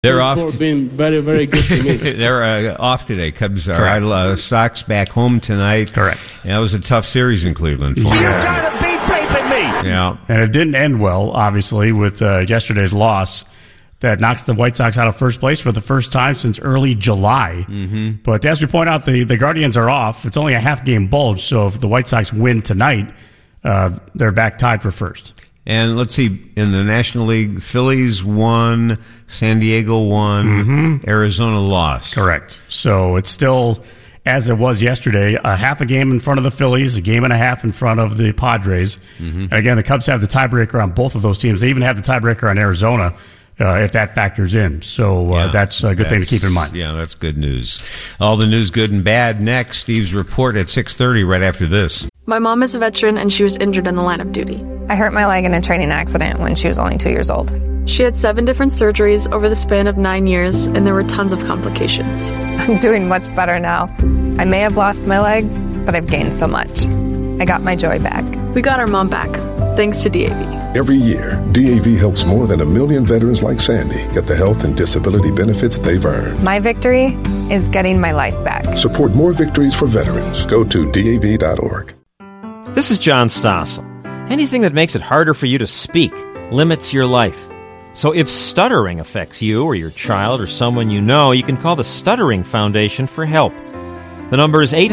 They're off. For being very, very good to me. They're off today. Cubs are Sox back home tonight. Correct. Yeah, it was a tough series in Cleveland. You gotta be raping me. Yeah. And it didn't end well, obviously, with yesterday's loss that knocks the White Sox out of first place for the first time since early July. Mm-hmm. But as we point out, the Guardians are off. It's only a half-game bulge, so if the White Sox win tonight, they're back tied for first. And let's see, in the National League, Phillies won, San Diego won, Arizona lost. Correct. So it's still, as it was yesterday, a half a game in front of the Phillies, a game and a half in front of the Padres. And again, the Cubs have the tiebreaker on both of those teams. They even have the tiebreaker on Arizona, if that factors in. So that's a good thing to keep in mind. Yeah, that's good news. All the news, good and bad, next. Steve's report at 6:30 right after this. My mom is a veteran and she was injured in the line of duty. I hurt my leg in a training accident when she was only 2 years old. She had 7 different surgeries over the span of 9 years, and there were tons of complications. I'm doing much better now. I may have lost my leg, but I've gained so much. I got my joy back. We got our mom back, thanks to DAV. Every year, DAV helps more than 1 million veterans like Sandy get the health and disability benefits they've earned. My victory is getting my life back. Support more victories for veterans. Go to DAV.org. This is John Stossel. Anything that makes it harder for you to speak limits your life. So if stuttering affects you or your child or someone you know, you can call the Stuttering Foundation for help. The number is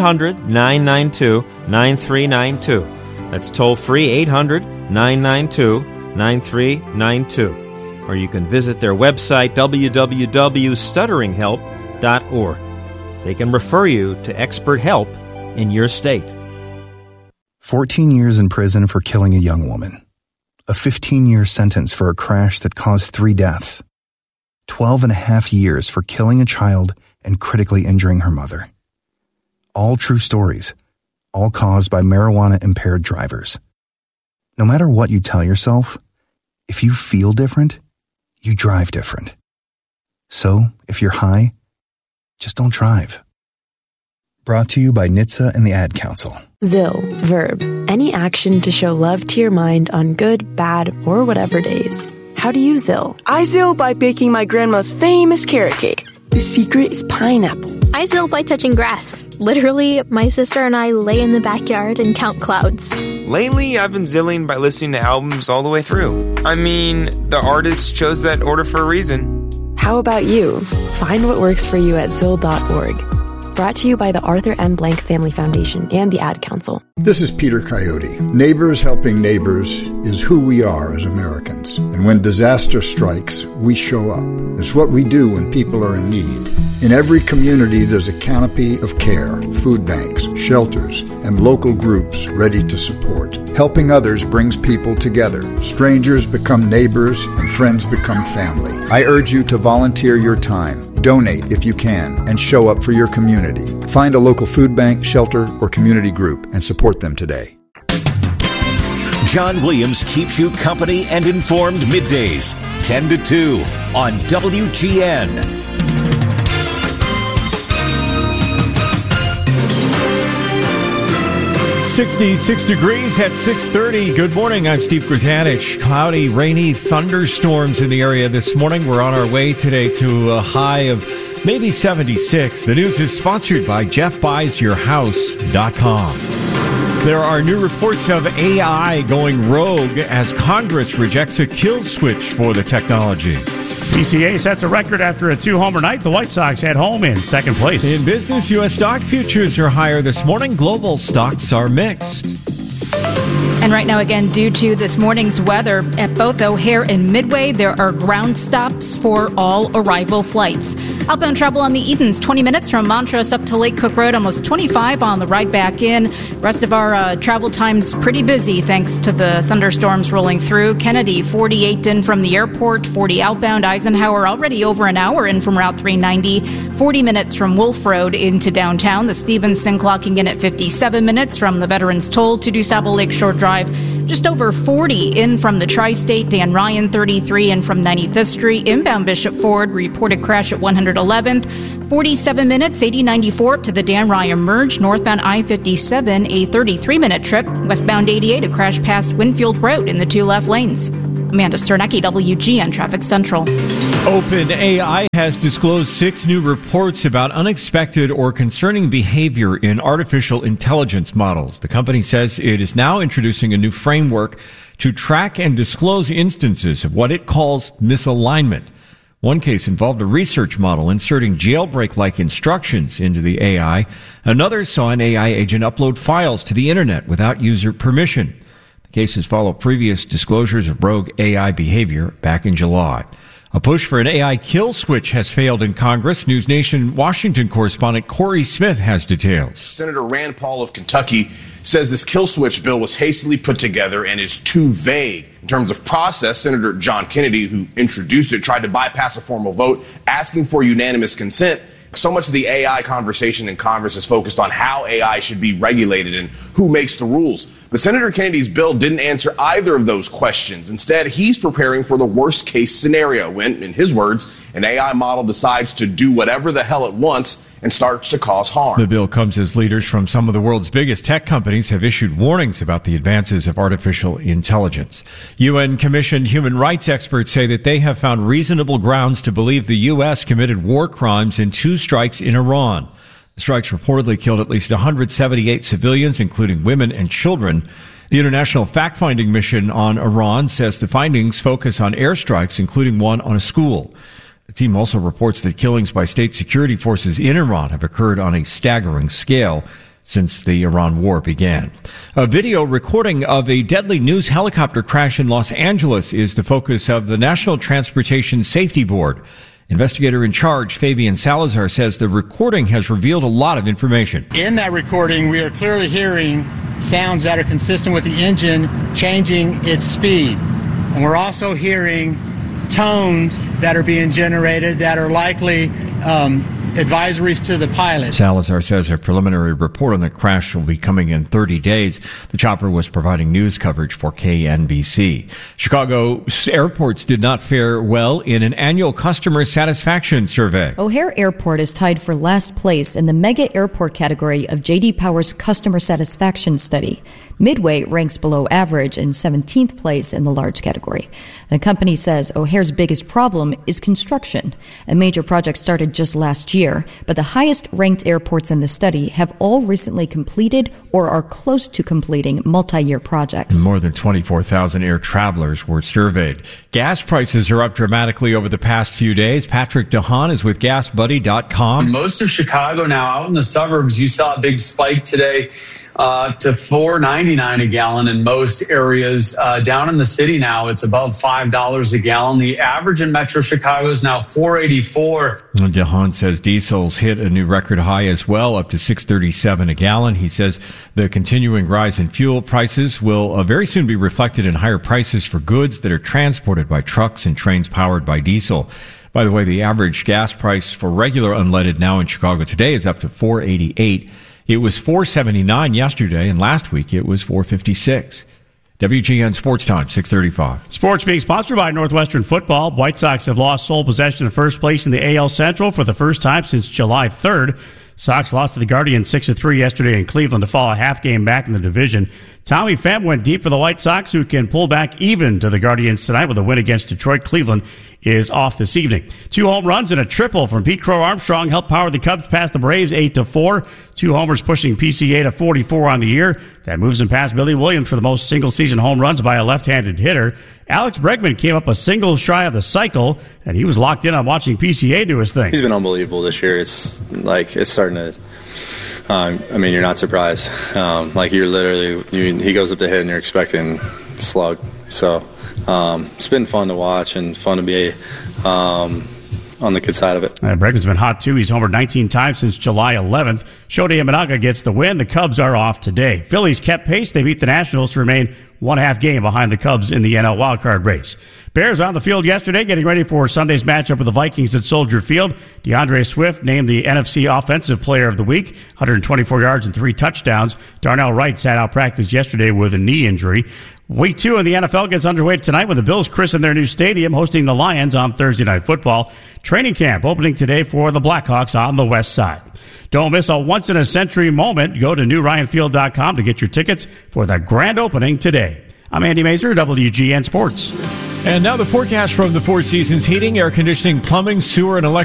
800-992-9392. That's toll-free 800-992-9392. Or you can visit their website, www.stutteringhelp.org. They can refer you to expert help in your state. 14 years in prison for killing a young woman. A 15-year sentence for a crash that caused 3 deaths. 12 and a half years for killing a child and critically injuring her mother. All true stories, all caused by marijuana-impaired drivers. No matter what you tell yourself, if you feel different, you drive different. So, if you're high, just don't drive. Brought to you by NHTSA and the Ad Council. ZIL, verb, any action to show love to your mind on good, bad, or whatever days. How do you ZIL? I ZIL by baking my grandma's famous carrot cake. The secret is pineapple. I ZIL by touching grass. Literally, my sister and I lay in the backyard and count clouds. Lately, I've been zilling by listening to albums all the way through. I mean, the artist chose that order for a reason. How about you? Find what works for you at ZIL.org. Brought to you by the Arthur M. Blank Family Foundation and the Ad Council. This is Peter Coyote. Neighbors helping neighbors is who we are as Americans. And when disaster strikes, we show up. It's what we do when people are in need. In every community, there's a canopy of care, food banks, shelters, and local groups ready to support. Helping others brings people together. Strangers become neighbors, and friends become family. I urge you to volunteer your time. Donate if you can, and show up for your community. Find a local food bank, shelter, or community group and support them today. John Williams keeps you company and informed middays, 10 to 2 on WGN. 66 degrees at 6:30. Good morning. I'm Steve Gratanich. Cloudy, rainy thunderstorms in the area this morning. We're on our way today to a high of maybe 76. The news is sponsored by JeffBuysYourHouse.com. There are new reports of AI going rogue as Congress rejects a kill switch for the technology. PCA sets a record after a 2-homer night. The White Sox head home in second place. In business, U.S. stock futures are higher this morning. Global stocks are mixed. And right now, again, due to this morning's weather, at both O'Hare and Midway, there are ground stops for all arrival flights. Outbound travel on the Edens, 20 minutes from Montrose up to Lake Cook Road, almost 25 on the ride back in. Rest of our travel time's pretty busy thanks to the thunderstorms rolling through. Kennedy, 48 in from the airport, 40 outbound. Eisenhower already over an hour in from Route 390, 40 minutes from Wolf Road into downtown. The Stevenson clocking in at 57 minutes from the Veterans Toll to DuSable Lakeshore Drive. Just over 40 in from the Tri-State. Dan Ryan, 33 in from 95th Street. Inbound Bishop Ford, reported crash at 111th. 47 minutes, 8094 up to the Dan Ryan merge. Northbound I-57, a 33-minute trip. Westbound 88, a crash past Winfield Road in the 2 left lanes. Amanda Sternecki, WGN Traffic Central. OpenAI has disclosed 6 new reports about unexpected or concerning behavior in artificial intelligence models. The company says it is now introducing a new framework to track and disclose instances of what it calls misalignment. One case involved a research model inserting jailbreak-like instructions into the AI. Another saw an AI agent upload files to the internet without user permission. The cases follow previous disclosures of rogue AI behavior back in July. A push for an AI kill switch has failed in Congress. News Nation Washington correspondent Corey Smith has details. Senator Rand Paul of Kentucky says this kill switch bill was hastily put together and is too vague. In terms of process, Senator John Kennedy, who introduced it, tried to bypass a formal vote, asking for unanimous consent. So much of the AI conversation in Congress is focused on how AI should be regulated and who makes the rules. But Senator Kennedy's bill didn't answer either of those questions. Instead, he's preparing for the worst case scenario when, in his words, an AI model decides to do whatever the hell it wants and starts to cause harm. The bill comes as leaders from some of the world's biggest tech companies have issued warnings about the advances of artificial intelligence. UN-commissioned human rights experts say that they have found reasonable grounds to believe the U.S. committed war crimes in 2 strikes in Iran. The strikes reportedly killed at least 178 civilians, including women and children. The International Fact-Finding Mission on Iran says the findings focus on airstrikes, including one on a school. The team also reports that killings by state security forces in Iran have occurred on a staggering scale since the Iran war began. A video recording of a deadly news helicopter crash in Los Angeles is the focus of the National Transportation Safety Board. Investigator in charge, Fabian Salazar, says the recording has revealed a lot of information. In that recording, we are clearly hearing sounds that are consistent with the engine changing its speed. And we're also hearing tones that are being generated that are likely advisories to the pilot. Salazar says a preliminary report on the crash will be coming in 30 days. The chopper was providing news coverage for KNBC. Chicago airports did not fare well in an annual customer satisfaction survey. O'Hare Airport is tied for last place in the mega airport category of J.D. Power's customer satisfaction study. Midway ranks below average in 17th place in the large category. The company says O'Hare's biggest problem is construction. A major project started just last year, but the highest ranked airports in the study have all recently completed or are close to completing multi-year projects. More than 24,000 air travelers were surveyed. Gas prices are up dramatically over the past few days. Patrick DeHaan is with GasBuddy.com. Most of Chicago now, out in the suburbs, you saw a big spike today to $4.99 a gallon in most areas. Down in the city now, it's above $5 a gallon. The average in Metro Chicago is now $4.84. DeHaan says diesel's hit a new record high as well, up to $6.37 a gallon. He says the continuing rise in fuel prices will very soon be reflected in higher prices for goods that are transported by trucks and trains powered by diesel. By the way, the average gas price for regular unleaded now in Chicago today is up to $4.88. It was $4.79 yesterday, and last week it was $4.56. WGN Sports Time, 6:35. Sports being sponsored by Northwestern Football. White Sox have lost sole possession of first place in the AL Central for the first time since July 3rd. Sox lost to the Guardians 6-3 yesterday in Cleveland to fall a half game back in the division. Tommy Pham went deep for the White Sox, who can pull back even to the Guardians tonight with a win against Detroit. Cleveland is off this evening. 2 home runs and a triple from Pete Crow Armstrong helped power the Cubs past the Braves 8-4. 2 homers pushing PCA to 44 on the year. That moves him past Billy Williams for the most single-season home runs by a left-handed hitter. Alex Bregman came up a single shy of the cycle, and he was locked in on watching PCA do his thing. He's been unbelievable this year. It's starting to... you're not surprised. You're literally, he goes up to hit and you're expecting slug. So it's been fun to watch and fun to be on the good side of it. Bregman's been hot too. He's homered 19 times since July 11th. Shohei Imanaga gets the win. The Cubs are off today. Phillies kept pace. They beat the Nationals to remain 1.5 game behind the Cubs in the NL wildcard race. Bears on the field yesterday, getting ready for Sunday's matchup with the Vikings at Soldier Field. DeAndre Swift named the NFC Offensive Player of the Week, 124 yards and 3 touchdowns. Darnell Wright sat out practice yesterday with a knee injury. Week 2 in the NFL gets underway tonight when the Bills christen their new stadium, hosting the Lions on Thursday Night Football. Training camp opening today for the Blackhawks on the west side. Don't miss a once-in-a-century moment. Go to newryanfield.com to get your tickets for the grand opening today. I'm Andy Mazur, WGN Sports. And now the forecast from the Four Seasons Heating, Air Conditioning, Plumbing, Sewer, and Electric